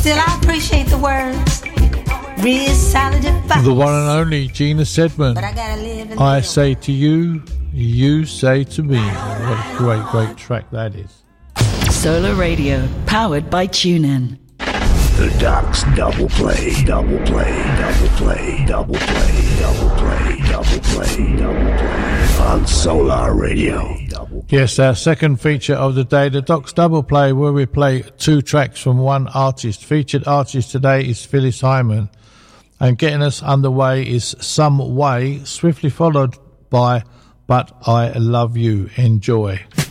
Still, I appreciate the words. Real solid advice. The one and only Gina Sedman. But I gotta live. I say to you, you say to me. What a great, great track that is. Solar Radio, powered by TuneIn. The Doc's double play, double play, double play, double play, double play, double play, double play on Solar Radio. Yes, our second feature of the day, the Doc's Double Play, where we play two tracks from one artist. Featured artist today is Phyllis Hyman, and getting us underway is Some Way, swiftly followed by But I Love You. Enjoy.